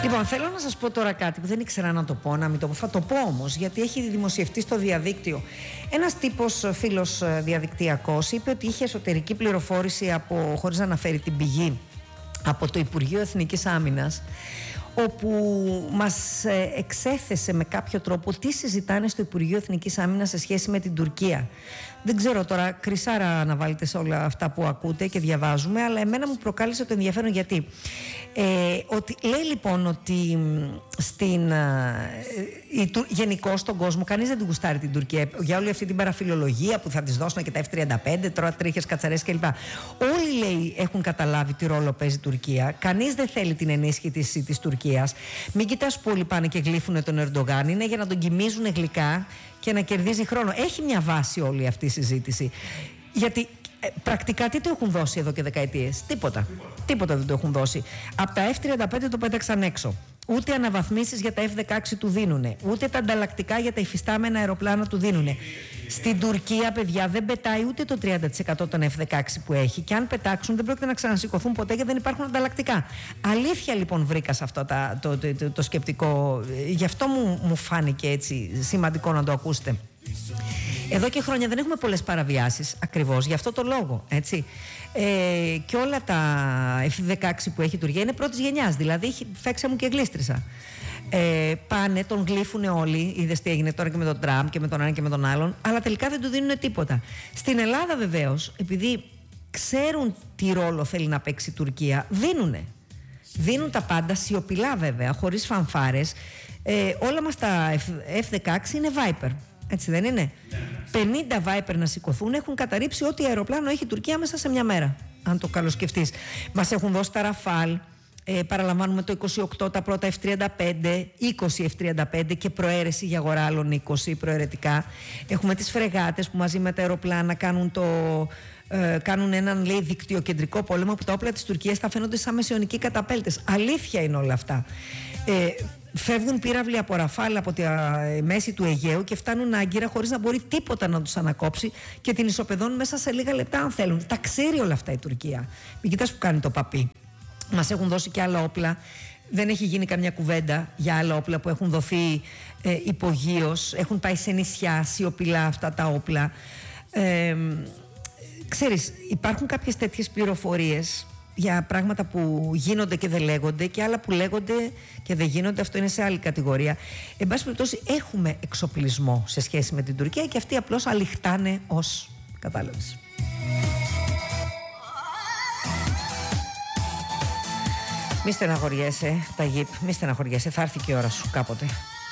Λοιπόν, θέλω να σας πω τώρα κάτι που δεν ήξερα να το πω, να μην το πω. Θα το πω όμως, γιατί έχει δημοσιευτεί στο διαδίκτυο. Ένας τύπος, φίλος διαδικτυακός, είπε ότι είχε εσωτερική πληροφόρηση χωρίς να αναφέρει την πηγή, από το Υπουργείο Εθνικής Άμυνας, όπου μας εξέθεσε με κάποιο τρόπο τι συζητάνε στο Υπουργείο Εθνικής Άμυνας σε σχέση με την Τουρκία. Δεν ξέρω τώρα, κρυσάρα να βάλετε σε όλα αυτά που ακούτε και διαβάζουμε, αλλά εμένα μου προκάλεσε το ενδιαφέρον γιατί λέει λοιπόν ότι γενικώς στον κόσμο κανείς δεν την γουστάρει την Τουρκία για όλη αυτή την παραφιλολογία που θα της δώσουν και τα F-35, τώρα τρίχες, κατσαρές κλπ. Όλοι, λέει, έχουν καταλάβει τι ρόλο παίζει η Τουρκία. Κανείς δεν θέλει την ενίσχυση της Τουρκίας. Μην κοιτάς που όλοι πάνε και γλύφουν τον Ερντογάν. Είναι για να τον κοιμίζουν γλυκά και να κερδίζει χρόνο. Έχει μια βάση όλη αυτή η συζήτηση. Γιατί πρακτικά τι το έχουν δώσει εδώ και δεκαετίες? Τίποτα δεν το έχουν δώσει. Από τα F-35 το πέταξαν έξω. Ούτε αναβαθμίσεις για τα F-16 του δίνουνε. Ούτε τα ανταλλακτικά για τα υφιστάμενα αεροπλάνα του δίνουνε. Στην Τουρκία, παιδιά, δεν πετάει ούτε το 30% των F-16 που έχει. Και αν πετάξουν, δεν πρόκειται να ξανασηκωθούν ποτέ γιατί δεν υπάρχουν ανταλλακτικά. Αλήθεια λοιπόν βρήκα σε αυτό το σκεπτικό. Γι' αυτό μου φάνηκε έτσι σημαντικό να το ακούσετε. Εδώ και χρόνια δεν έχουμε πολλές παραβιάσεις, ακριβώς γι' αυτό το λόγο, έτσι. Και όλα τα F-16 που έχει η Τουρκία είναι πρώτης γενιάς, δηλαδή φέξα μου και γλίστρισα. Πάνε, τον γλύφουνε όλοι, είδες τι έγινε τώρα και με τον Τραμπ και με τον ένα και με τον άλλον, αλλά τελικά δεν του δίνουν τίποτα. Στην Ελλάδα βεβαίως, επειδή ξέρουν τι ρόλο θέλει να παίξει η Τουρκία, δίνουν τα πάντα σιωπηλά βέβαια, χωρίς φανφάρες. Όλα μας τα F-16 είναι Viper. Έτσι δεν είναι? 50 Viper να σηκωθούν έχουν καταρρύψει ό,τι αεροπλάνο έχει η Τουρκία μέσα σε μια μέρα. Αν το καλοσκεφτείς. Μας έχουν δώσει τα Rafale, παραλαμβάνουμε το 28 τα πρώτα F-35, 20 F-35 και προαίρεση για αγορά άλλων 20 προαιρετικά. Έχουμε τις φρεγάτες που μαζί με τα αεροπλάνα κάνουν έναν, λέει, δικτυοκεντρικό πόλεμο που τα όπλα της Τουρκίας θα φαίνονται σαν μεσαιωνικοί καταπέλτες. Αλήθεια είναι όλα αυτά. Φεύγουν πύραυλοι από Ραφάλ από τη μέση του Αιγαίου και φτάνουν Άγκυρα χωρίς να μπορεί τίποτα να τους ανακόψει και την ισοπεδώνουν μέσα σε λίγα λεπτά αν θέλουν. Τα ξέρει όλα αυτά η Τουρκία. Μην κοιτάς που κάνει το παπί. Μας έχουν δώσει και άλλα όπλα. Δεν έχει γίνει καμιά κουβέντα για άλλα όπλα που έχουν δοθεί υπογείως. Έχουν πάει σε νησιά σιωπηλά αυτά τα όπλα. Ξέρεις, υπάρχουν κάποιες τέτοιες πληροφορίες για πράγματα που γίνονται και δεν λέγονται και άλλα που λέγονται και δεν γίνονται, αυτό είναι σε άλλη κατηγορία. Εν πάση περιπτώσει έχουμε εξοπλισμό σε σχέση με την Τουρκία και αυτοί απλώς αλιχτάνε ως, κατάλαβες. Μη στεναχωριέσαι, Ταγίπ, μη στεναχωριέσαι, θα έρθει και η ώρα σου κάποτε.